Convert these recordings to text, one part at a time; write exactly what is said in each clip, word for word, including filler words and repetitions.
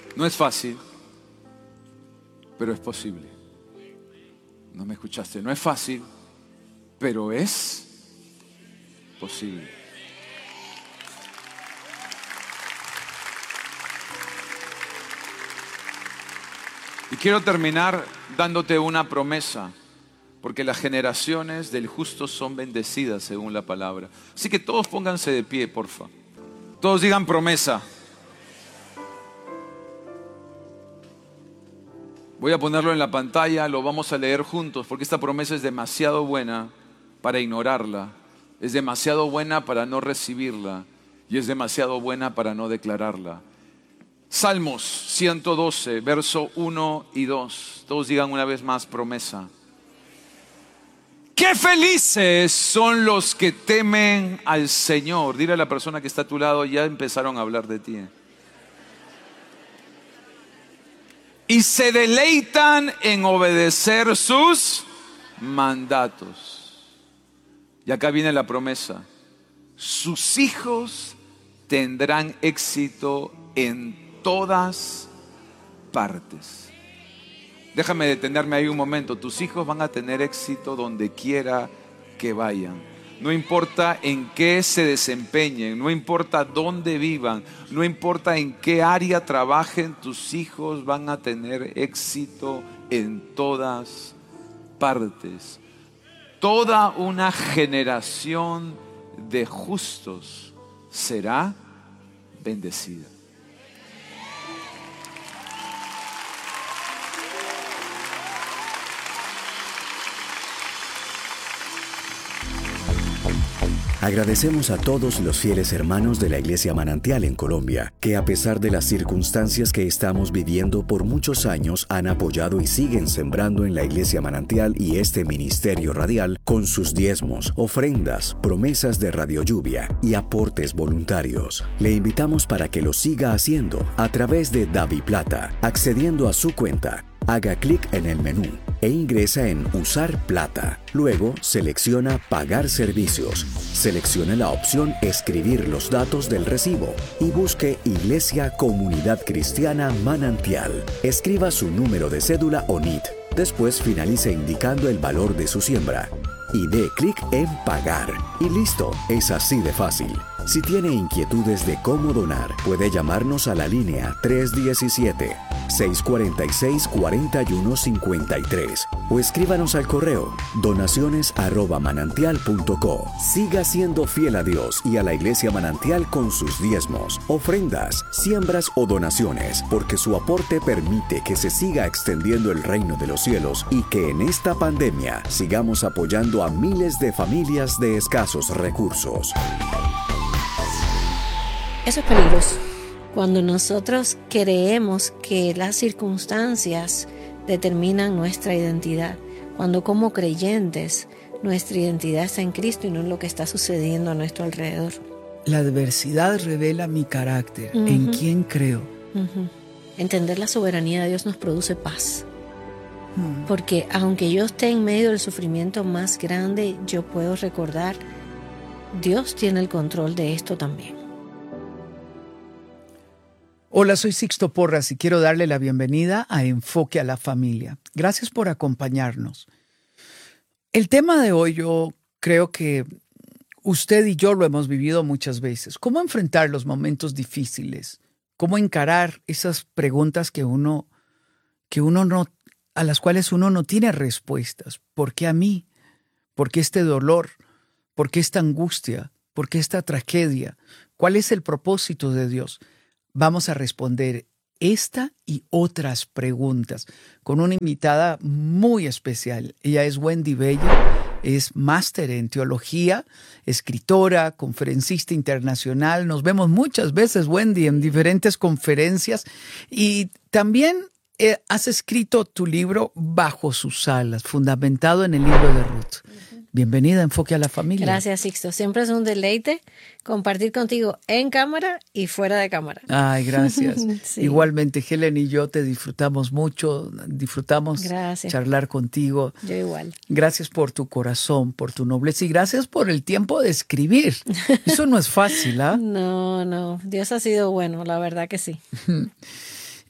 No es fácil, pero es posible. No me escuchaste. No es fácil, pero es posible. Y quiero terminar dándote una promesa, porque las generaciones del justo son bendecidas según la palabra. Así que todos pónganse de pie, porfa. Todos digan promesa. Voy a ponerlo en la pantalla, lo vamos a leer juntos, porque esta promesa es demasiado buena para ignorarla. Es demasiado buena para no recibirla. Y es demasiado buena para no declararla. Salmos ciento doce, verso uno y dos. Todos digan una vez más promesa. ¡Qué felices son los que temen al Señor! Dile a la persona que está a tu lado, ya empezaron a hablar de ti. Y se deleitan en obedecer sus mandatos. Y acá viene la promesa. Sus hijos tendrán éxito en todas partes. Déjame detenerme ahí un momento. Tus hijos van a tener éxito donde quiera que vayan. No importa en qué se desempeñen, no importa dónde vivan, no importa en qué área trabajen, tus hijos van a tener éxito en todas partes. Toda una generación de justos será bendecida. Agradecemos a todos los fieles hermanos de la Iglesia Manantial en Colombia, que a pesar de las circunstancias que estamos viviendo por muchos años han apoyado y siguen sembrando en la Iglesia Manantial y este ministerio radial con sus diezmos, ofrendas, promesas de Radio Lluvia y aportes voluntarios. Le invitamos para que lo siga haciendo a través de DaviPlata, accediendo a su cuenta. Haga clic en el menú e ingresa en Usar Plata. Luego selecciona Pagar servicios. Seleccione la opción Escribir los datos del recibo y busque Iglesia Comunidad Cristiana Manantial. Escriba su número de cédula o N I T. Después finalice indicando el valor de su siembra. Y dé clic en Pagar. Y listo, es así de fácil. Si tiene inquietudes de cómo donar, puede llamarnos a la línea tres uno siete, seis cuatro seis, cuatro uno cinco tres o escríbanos al correo donaciones arroba manantial punto co. Siga siendo fiel a Dios y a la Iglesia Manantial con sus diezmos, ofrendas, siembras o donaciones, porque su aporte permite que se siga extendiendo el reino de los cielos y que en esta pandemia sigamos apoyando a miles de familias de escasos recursos. Eso es peligroso. Cuando nosotros creemos que las circunstancias determinan nuestra identidad. Cuando como creyentes nuestra identidad está en Cristo y no en lo que está sucediendo a nuestro alrededor. La adversidad revela mi carácter, uh-huh. en quién creo. Uh-huh. Entender la soberanía de Dios nos produce paz. Uh-huh. Porque aunque yo esté en medio del sufrimiento más grande, yo puedo recordar, Dios tiene el control de esto también. Hola, soy Sixto Porras y quiero darle la bienvenida a Enfoque a la Familia. Gracias por acompañarnos. El tema de hoy yo creo que usted y yo lo hemos vivido muchas veces. ¿Cómo enfrentar los momentos difíciles? ¿Cómo encarar esas preguntas que uno, que uno no, a las cuales uno no tiene respuestas? ¿Por qué a mí? ¿Por qué este dolor? ¿Por qué esta angustia? ¿Por qué esta tragedia? ¿Cuál es el propósito de Dios? Vamos a responder esta y otras preguntas con una invitada muy especial. Ella es Wendy Bella, es máster en teología, escritora, conferencista internacional. Nos vemos muchas veces, Wendy, en diferentes conferencias. Y también eh, has escrito tu libro Bajo sus alas, fundamentado en el libro de Ruth. Bienvenida a Enfoque a la Familia. Gracias, Sixto. Siempre es un deleite compartir contigo en cámara y fuera de cámara. Ay, gracias. Sí. Igualmente, Helen y yo te disfrutamos mucho, disfrutamos gracias. Charlar contigo. Yo igual. Gracias por tu corazón, por tu nobleza y gracias por el tiempo de escribir. Eso no es fácil, ¿ah? ¿eh? No, no. Dios ha sido bueno, la verdad que sí.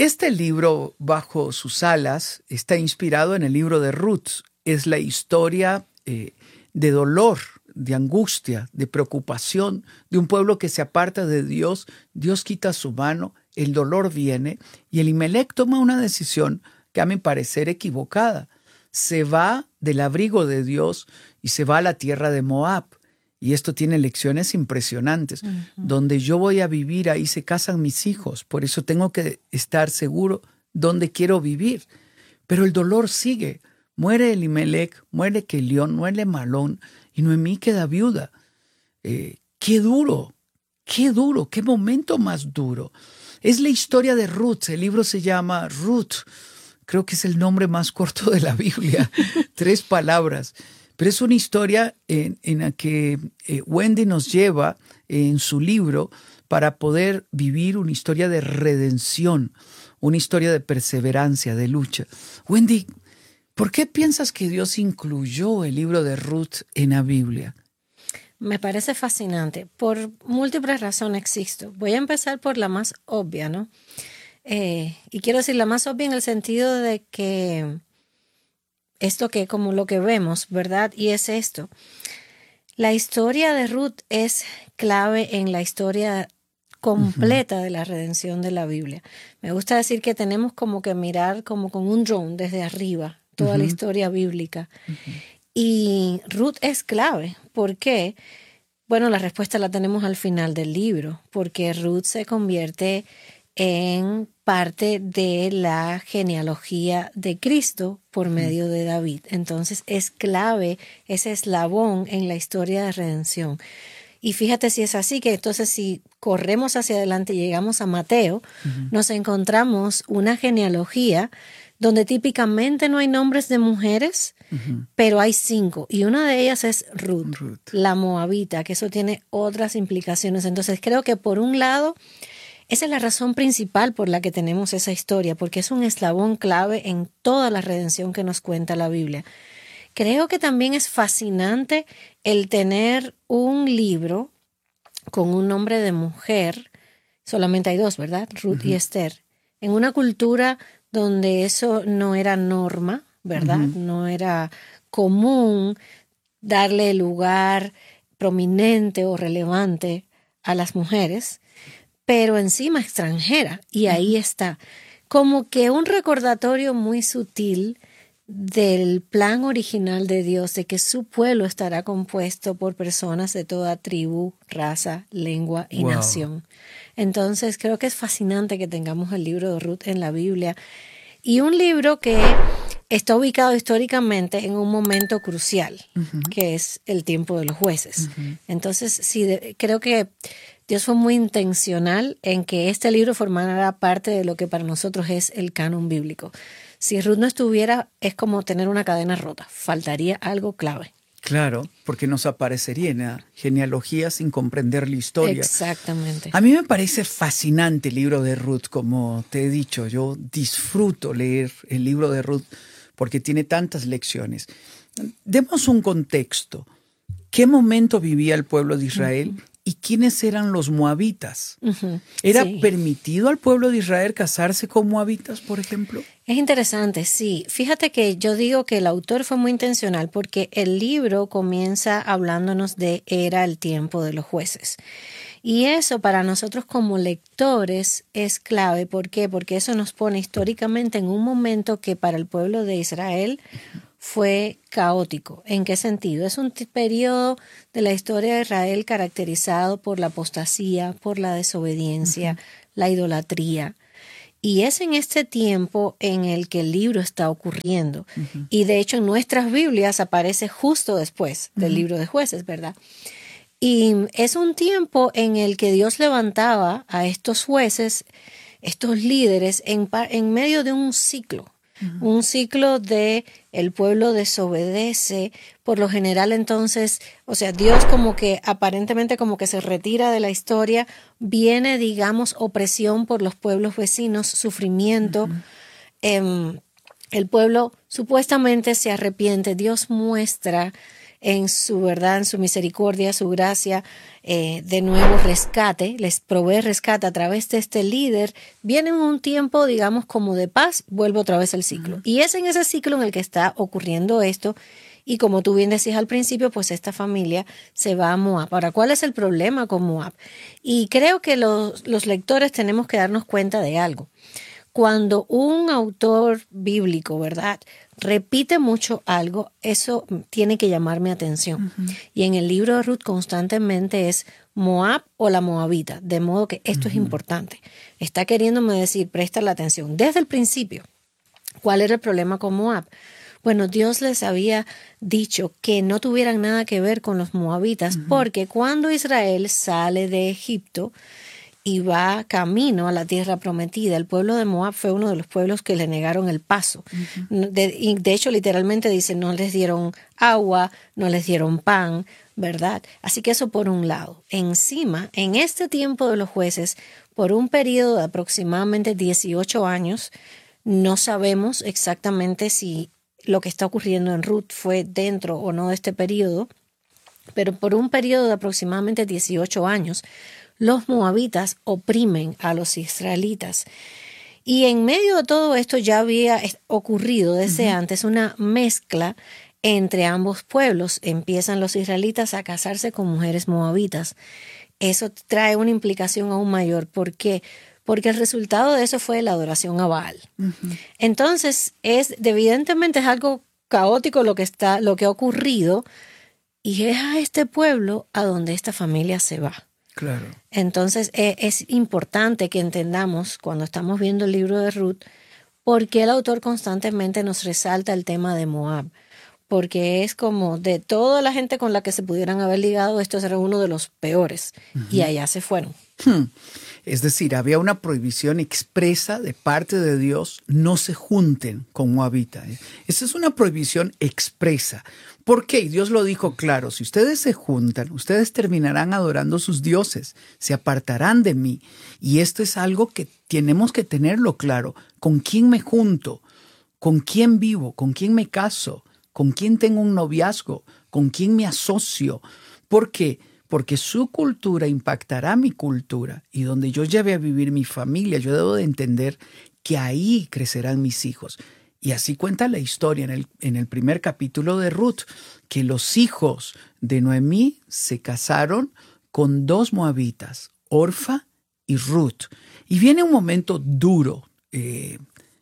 Este libro, Bajo sus alas, está inspirado en el libro de Ruth. Es la historia eh, de dolor, de angustia, de preocupación, de un pueblo que se aparta de Dios. Dios quita su mano, el dolor viene y Elimelec toma una decisión que a mi parecer equivocada. Se va del abrigo de Dios y se va a la tierra de Moab. Y esto tiene lecciones impresionantes. Uh-huh. Donde yo voy a vivir, ahí se casan mis hijos. Por eso tengo que estar seguro dónde quiero vivir. Pero el dolor sigue. Muere Elimelec, muere Quelión, muere Malón y Noemí queda viuda. Eh, ¡Qué duro! ¡Qué duro! ¡Qué momento más duro! Es la historia de Ruth. El libro se llama Ruth. Creo que es el nombre más corto de la Biblia. Tres palabras. Pero es una historia en, en la que eh, Wendy nos lleva eh, en su libro para poder vivir una historia de redención, una historia de perseverancia, de lucha. Wendy, ¿por qué piensas que Dios incluyó el libro de Ruth en la Biblia? Me parece fascinante. Por múltiples razones existo. Voy a empezar por la más obvia, ¿no? Eh, y quiero decir la más obvia en el sentido de que esto que como lo que vemos, ¿verdad? Y es esto. La historia de Ruth es clave en la historia completa uh-huh. de la redención de la Biblia. Me gusta decir que tenemos como que mirar como con un drone desde arriba toda uh-huh. la historia bíblica. Uh-huh. Y Ruth es clave. ¿Por qué? Bueno, la respuesta la tenemos al final del libro, porque Ruth se convierte en parte de la genealogía de Cristo por medio de David. Entonces es clave ese eslabón en la historia de redención. Y fíjate si es así, que entonces si corremos hacia adelante y llegamos a Mateo, uh-huh. nos encontramos una genealogía donde típicamente no hay nombres de mujeres, uh-huh. pero hay cinco. Y una de ellas es Ruth, Ruth, la moabita, que eso tiene otras implicaciones. Entonces creo que por un lado, esa es la razón principal por la que tenemos esa historia, porque es un eslabón clave en toda la redención que nos cuenta la Biblia. Creo que también es fascinante el tener un libro con un nombre de mujer, solamente hay dos, ¿verdad? Ruth uh-huh. y Esther, en una cultura donde eso no era norma, ¿verdad? Uh-huh. No era común darle lugar prominente o relevante a las mujeres, pero encima extranjera, y ahí está, como que un recordatorio muy sutil del plan original de Dios, de que su pueblo estará compuesto por personas de toda tribu, raza, lengua y wow. nación. Entonces creo que es fascinante que tengamos el libro de Ruth en la Biblia, y un libro que está ubicado históricamente en un momento crucial, uh-huh. que es el tiempo de los jueces. Uh-huh. Entonces sí, de, creo que Dios fue muy intencional en que este libro formara parte de lo que para nosotros es el canon bíblico. Si Ruth no estuviera, es como tener una cadena rota. Faltaría algo clave. Claro, porque nos aparecería en la genealogía sin comprender la historia. Exactamente. A mí me parece fascinante el libro de Ruth, como te he dicho. Yo disfruto leer el libro de Ruth porque tiene tantas lecciones. Demos un contexto. ¿Qué momento vivía el pueblo de Israel? Uh-huh. ¿Y quiénes eran los moabitas? Uh-huh. ¿Era sí. permitido al pueblo de Israel casarse con moabitas, por ejemplo? Es interesante, sí. Fíjate que yo digo que el autor fue muy intencional porque el libro comienza hablándonos de era el tiempo de los jueces. Y eso para nosotros como lectores es clave. ¿Por qué? Porque eso nos pone históricamente en un momento que para el pueblo de Israel fue caótico. ¿En qué sentido? Es un t- periodo de la historia de Israel caracterizado por la apostasía, por la desobediencia, uh-huh. la idolatría. Y es en este tiempo en el que el libro está ocurriendo. Uh-huh. Y de hecho en nuestras Biblias aparece justo después del uh-huh. libro de Jueces, ¿verdad? Y es un tiempo en el que Dios levantaba a estos jueces, estos líderes, en, en medio de un ciclo. Uh-huh. Un ciclo de el pueblo desobedece, por lo general entonces, o sea, Dios como que aparentemente como que se retira de la historia, viene, digamos, opresión por los pueblos vecinos, sufrimiento, uh-huh. eh, el pueblo supuestamente se arrepiente, Dios muestra en su verdad, en su misericordia, su gracia, eh, de nuevo rescate, les provee rescate a través de este líder, viene un tiempo, digamos, como de paz, vuelve otra vez el ciclo. Uh-huh. Y es en ese ciclo en el que está ocurriendo esto. Y como tú bien decías al principio, pues esta familia se va a Moab. Ahora, ¿cuál es el problema con Moab? Y creo que los, los lectores tenemos que darnos cuenta de algo. Cuando un autor bíblico, ¿verdad?, repite mucho algo, eso tiene que llamar mi atención. Uh-huh. Y en el libro de Ruth constantemente es Moab o la moabita, de modo que esto uh-huh. es importante. Está queriéndome decir, presta la atención. Desde el principio, ¿cuál era el problema con Moab? Bueno, Dios les había dicho que no tuvieran nada que ver con los moabitas, uh-huh. porque cuando Israel sale de Egipto y va camino a la tierra prometida, el pueblo de Moab fue uno de los pueblos que le negaron el paso. Uh-huh. De, y de hecho, literalmente dice, no les dieron agua, no les dieron pan, ¿verdad? Así que eso por un lado. Encima, en este tiempo de los jueces, por un periodo de aproximadamente dieciocho años, no sabemos exactamente si lo que está ocurriendo en Ruth fue dentro o no de este periodo, pero por un periodo de aproximadamente dieciocho años, los moabitas oprimen a los israelitas. Y en medio de todo esto ya había ocurrido desde uh-huh. antes una mezcla entre ambos pueblos. Empiezan los israelitas a casarse con mujeres moabitas. Eso trae una implicación aún mayor. ¿Por qué? Porque el resultado de eso fue la adoración a Baal. Uh-huh. Entonces, es evidentemente es algo caótico lo que está, lo que ha ocurrido, y es a este pueblo a donde esta familia se va. Claro. Entonces, es, es importante que entendamos, cuando estamos viendo el libro de Ruth, por qué el autor constantemente nos resalta el tema de Moab. Porque es como de toda la gente con la que se pudieran haber ligado, estos eran uno de los peores. Uh-huh. Y allá se fueron. Hmm. Es decir, había una prohibición expresa de parte de Dios, no se junten con moabita. Esa es una prohibición expresa. ¿Por qué? Dios lo dijo claro, si ustedes se juntan, ustedes terminarán adorando sus dioses, se apartarán de mí. Y esto es algo que tenemos que tenerlo claro. ¿Con quién me junto? ¿Con quién vivo? ¿Con quién me caso? ¿Con quién tengo un noviazgo? ¿Con quién me asocio? ¿Por qué? Porque su cultura impactará mi cultura, y donde yo lleve a vivir mi familia, yo debo de entender que ahí crecerán mis hijos. Y así cuenta la historia en el, en el primer capítulo de Ruth, que los hijos de Noemí se casaron con dos moabitas, Orfa y Ruth. Y viene un momento duro. Eh,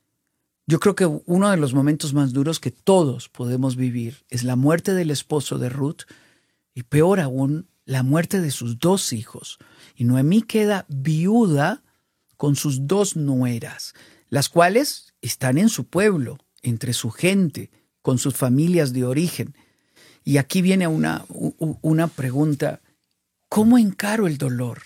yo creo que uno de los momentos más duros que todos podemos vivir es la muerte del esposo de Ruth, y peor aún, la muerte de sus dos hijos. Y Noemí queda viuda con sus dos nueras, las cuales están en su pueblo, entre su gente, con sus familias de origen. Y aquí viene una, una pregunta: ¿cómo encaro el dolor?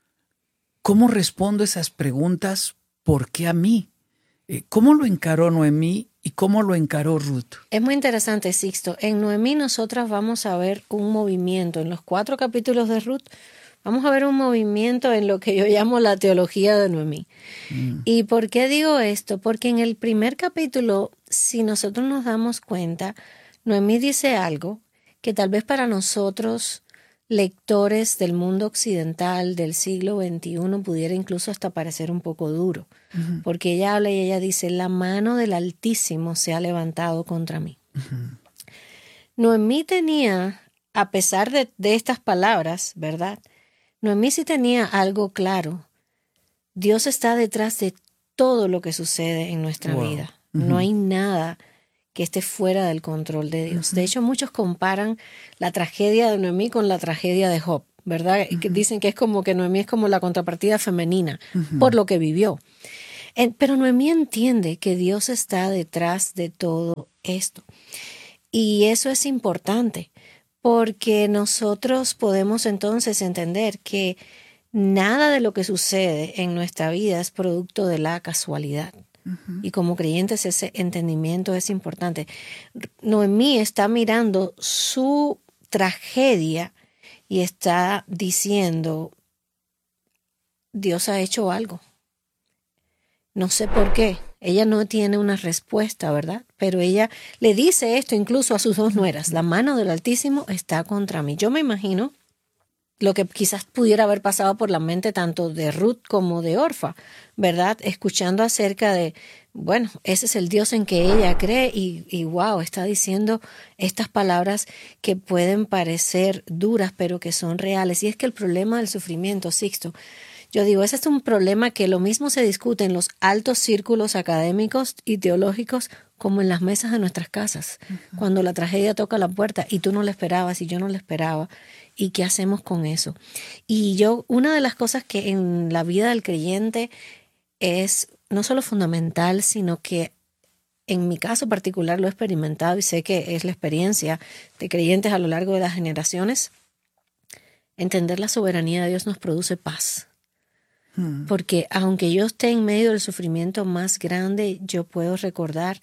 ¿Cómo respondo esas preguntas? ¿Por qué a mí? ¿Cómo lo encaró Noemí y cómo lo encaró Ruth? Es muy interesante, Sixto. En Noemí nosotras vamos a ver un movimiento. En los cuatro capítulos de Ruth vamos a ver un movimiento en lo que yo llamo la teología de Noemí. Mm. ¿Y por qué digo esto? Porque en el primer capítulo, si nosotros nos damos cuenta, Noemí dice algo que tal vez para nosotros, lectores del mundo occidental del siglo veintiuno, pudiera incluso hasta parecer un poco duro. Uh-huh. Porque ella habla y ella dice, la mano del Altísimo se ha levantado contra mí. Uh-huh. Noemí tenía, a pesar de, de estas palabras, ¿verdad? Noemí sí tenía algo claro. Dios está detrás de todo lo que sucede en nuestra wow. vida. Uh-huh. No hay nada que esté fuera del control de Dios. Uh-huh. De hecho, muchos comparan la tragedia de Noemí con la tragedia de Job, ¿verdad? Uh-huh. Que dicen que es como que Noemí es como la contrapartida femenina uh-huh. por lo que vivió. En, pero Noemí entiende que Dios está detrás de todo esto. Y eso es importante, porque nosotros podemos entonces entender que nada de lo que sucede en nuestra vida es producto de la casualidad. Uh-huh. Y como creyentes ese entendimiento es importante. Noemí está mirando su tragedia y está diciendo, Dios ha hecho algo. No sé por qué. Ella no tiene una respuesta, ¿verdad? Pero ella le dice esto incluso a sus dos nueras. La mano del Altísimo está contra mí. Yo me imagino lo que quizás pudiera haber pasado por la mente tanto de Ruth como de Orfa, ¿verdad? Escuchando acerca de, bueno, ese es el Dios en que ella cree y, y wow, está diciendo estas palabras que pueden parecer duras, pero que son reales. Y es que el problema del sufrimiento, Sixto, yo digo, ese es un problema que lo mismo se discute en los altos círculos académicos y teológicos como en las mesas de nuestras casas. Uh-huh. Cuando la tragedia toca la puerta y tú no la esperabas y yo no la esperaba. ¿Y qué hacemos con eso? Y yo, una de las cosas que en la vida del creyente es no solo fundamental, sino que en mi caso particular lo he experimentado y sé que es la experiencia de creyentes a lo largo de las generaciones, entender la soberanía de Dios nos produce paz. Hmm. Porque aunque yo esté en medio del sufrimiento más grande, yo puedo recordar,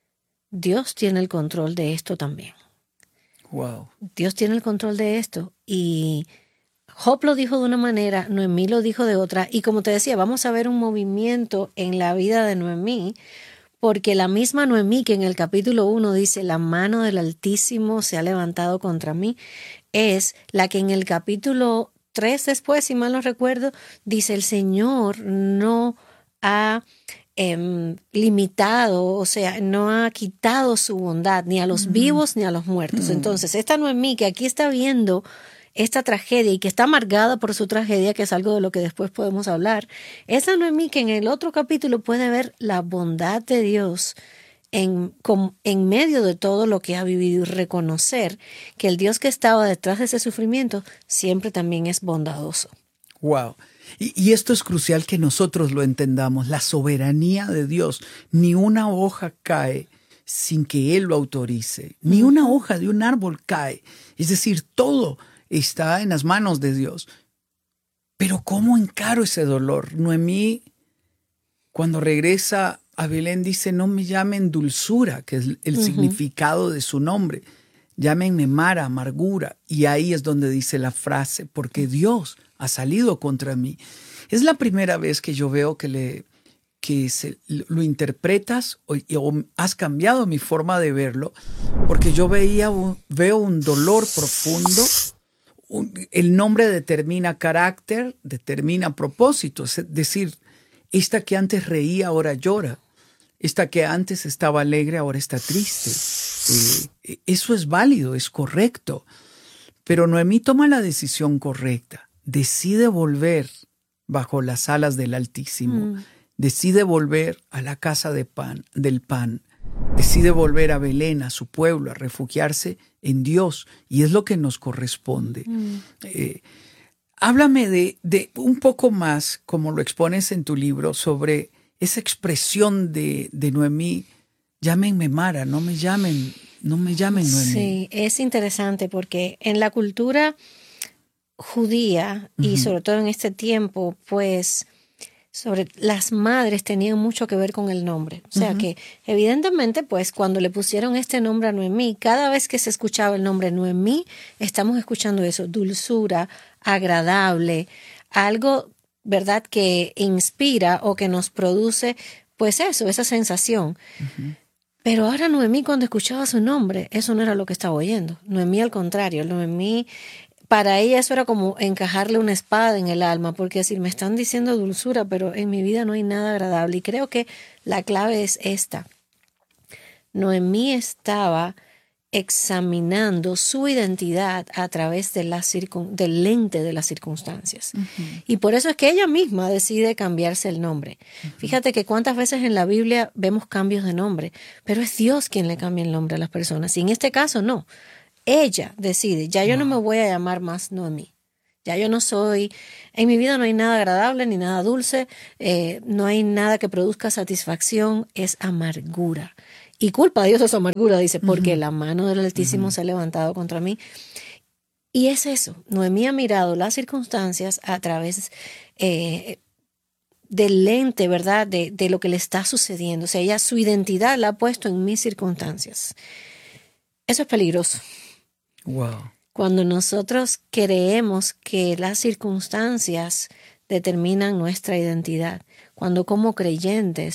Dios tiene el control de esto también. Wow. Dios tiene el control de esto. Y Job lo dijo de una manera, Noemí lo dijo de otra. Y como te decía, vamos a ver un movimiento en la vida de Noemí, porque la misma Noemí que en el capítulo uno dice, la mano del Altísimo se ha levantado contra mí, es la que en el capítulo tres después, si mal no recuerdo, dice, el Señor no ha Eh, limitado, o sea, no ha quitado su bondad ni a los mm. vivos ni a los muertos. Mm. Entonces, esta Noemí que aquí está viendo esta tragedia y que está amargada por su tragedia, que es algo de lo que después podemos hablar, esa Noemí que en el otro capítulo puede ver la bondad de Dios en, con, en medio de todo lo que ha vivido y reconocer que el Dios que estaba detrás de ese sufrimiento siempre también es bondadoso. Wow. Y, y esto es crucial que nosotros lo entendamos, la soberanía de Dios. Ni una hoja cae sin que Él lo autorice, ni una hoja de un árbol cae. Es decir, todo está en las manos de Dios. Pero ¿cómo encaro ese dolor? Noemí, cuando regresa a Belén, dice, no me llamen dulzura, que es el uh-huh. significado de su nombre. Llámenme Mara, amargura. Y ahí es donde dice la frase, porque Dios ha salido contra mí. Es la primera vez que yo veo que, le, que se, lo interpretas o, o has cambiado mi forma de verlo, porque yo veía un, veo un dolor profundo. Un, el nombre determina carácter, determina propósito. Es decir, esta que antes reía ahora llora. Esta que antes estaba alegre ahora está triste. Eh, eso es válido, es correcto. Pero Noemí toma la decisión correcta. Decide volver bajo las alas del Altísimo. Mm. Decide volver a la casa de pan, del pan. Decide volver a Belén, a su pueblo, a refugiarse en Dios. Y es lo que nos corresponde. Mm. Eh, háblame de, de un poco más, como lo expones en tu libro, sobre esa expresión de, de Noemí. Llámenme Mara, no me llamen, no me llamen Noemí. Sí, es interesante porque en la cultura judía y uh-huh. sobre todo en este tiempo, pues sobre las madres tenían mucho que ver con el nombre. O sea uh-huh. que evidentemente pues cuando le pusieron este nombre a Noemí, cada vez que se escuchaba el nombre Noemí, estamos escuchando eso, dulzura, agradable, algo, ¿verdad?, que inspira o que nos produce pues eso, esa sensación. Uh-huh. Pero ahora Noemí, cuando escuchaba su nombre, eso no era lo que estaba oyendo. Noemí al contrario, Noemí, para ella eso era como encajarle una espada en el alma, porque decir, me están diciendo dulzura, pero en mi vida no hay nada agradable. Y creo que la clave es esta. Noemí estaba examinando su identidad a través de la circun- del lente de las circunstancias. Uh-huh. Y por eso es que ella misma decide cambiarse el nombre. Uh-huh. Fíjate que cuántas veces en la Biblia vemos cambios de nombre, pero es Dios quien le cambia el nombre a las personas. Y en este caso no. Ella decide, ya yo wow. no me voy a llamar más Noemí. Ya yo no soy, en mi vida no hay nada agradable ni nada dulce, eh, no hay nada que produzca satisfacción, es amargura. Y culpa a Dios esa amargura, dice, porque uh-huh. la mano del Altísimo uh-huh. se ha levantado contra mí. Y es eso, Noemí ha mirado las circunstancias a través eh, del lente, ¿verdad?, de, de lo que le está sucediendo. O sea, ella su identidad la ha puesto en mis circunstancias. Eso es peligroso. Wow. Cuando nosotros creemos que las circunstancias determinan nuestra identidad, cuando como creyentes